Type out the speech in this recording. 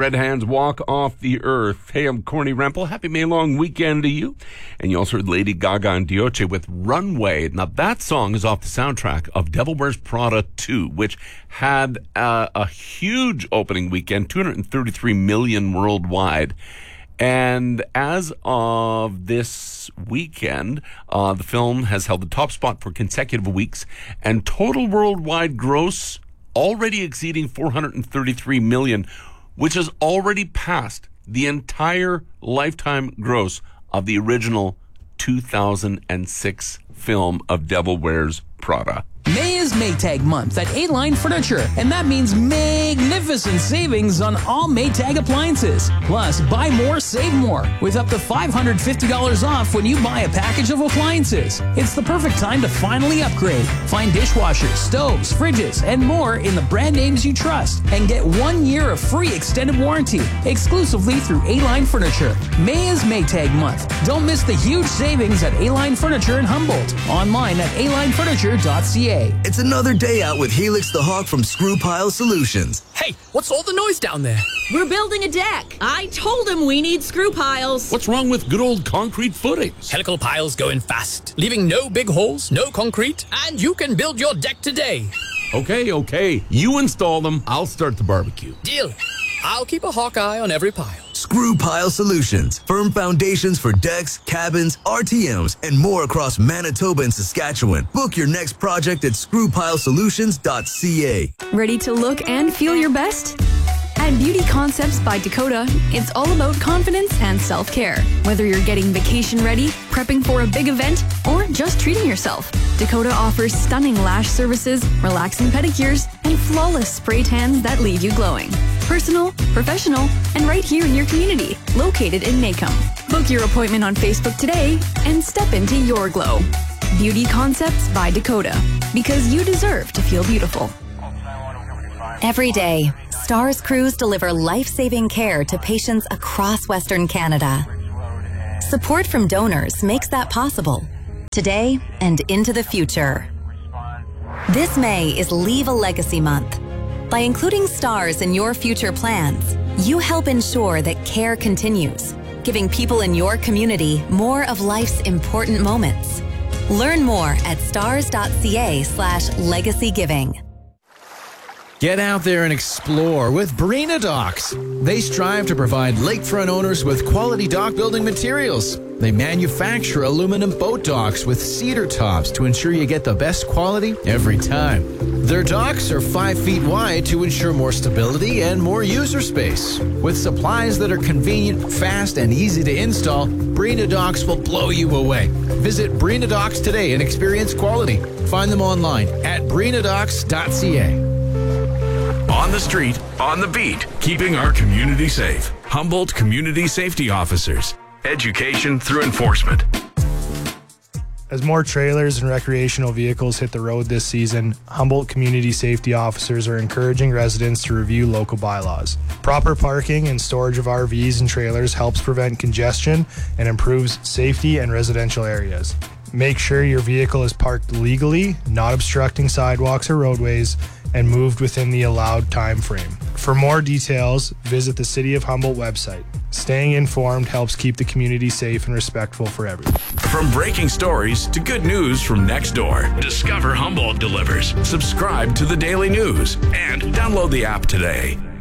Red Hands Walk Off the Earth. Hey, I'm Corny Rempel. Happy May long weekend to you. And you also heard Lady Gaga and Dioche with Runway. Now, that song is off the soundtrack of Devil Wears Prada 2, which had a huge opening weekend, 233 million worldwide. And as of this weekend, the film has held the top spot for consecutive weeks, and total worldwide gross already exceeding 433 million, which has already passed the entire lifetime gross of the original 2006 film of Devil Wears Prada. May is Maytag month at A-Line Furniture, and that means magnificent savings on all Maytag appliances. Plus, buy more, save more, with up to $550 off when you buy a package of appliances. It's the perfect time to finally upgrade. Find dishwashers, stoves, fridges, and more in the brand names you trust, and get 1 year of free extended warranty exclusively through A-Line Furniture. May is Maytag month. Don't miss the huge savings at A-Line Furniture in Humboldt. Online at alinefurniture.ca. It's another day out with Helix the Hawk from Screw Pile Solutions. Hey, what's all the noise down there? We're building a deck. I told him we need screw piles. What's wrong with good old concrete footings? Helical piles going fast, leaving no big holes, no concrete, and you can build your deck today. Okay. You install them. I'll start the barbecue. Deal. I'll keep a hawk eye on every pile. Screw Pile Solutions. Firm foundations for decks, cabins, RTMs, and more across Manitoba and Saskatchewan. Book your next project at screwpilesolutions.ca. Ready to look and feel your best? At Beauty Concepts by Dakota, it's all about confidence and self-care. Whether you're getting vacation ready, prepping for a big event, or just treating yourself, Dakota offers stunning lash services, relaxing pedicures, and flawless spray tans that leave you glowing. Personal, professional, and right here in your community, located in Maycomb. Book your appointment on Facebook today and step into your glow. Beauty Concepts by Dakota, because you deserve to feel beautiful. Every day, STARS crews deliver life-saving care to patients across Western Canada. Support from donors makes that possible, today and into the future. This May is Leave a Legacy Month. By including STARS in your future plans, you help ensure that care continues, giving people in your community more of life's important moments. Learn more at stars.ca/legacygiving. Get out there and explore with Barina Docks. They strive to provide lakefront owners with quality dock building materials. They manufacture aluminum boat docks with cedar tops to ensure you get the best quality every time. Their docks are 5 feet wide to ensure more stability and more user space. With supplies that are convenient, fast, and easy to install, Barina Docks will blow you away. Visit Barina Docks today and experience quality. Find them online at barinadocks.ca. On the street, on the beat, keeping our community safe. Humboldt Community Safety Officers. Education through enforcement. As more trailers and recreational vehicles hit the road this season, Humboldt Community Safety Officers are encouraging residents to review local bylaws. Proper parking and storage of RVs and trailers helps prevent congestion and improves safety in residential areas. Make sure your vehicle is parked legally, not obstructing sidewalks or roadways, and moved within the allowed time frame. For more details, visit the City of Humboldt website. Staying informed helps keep the community safe and respectful for everyone. From breaking stories to good news from next door, Discover Humboldt delivers. Subscribe to the Daily News and download the app today.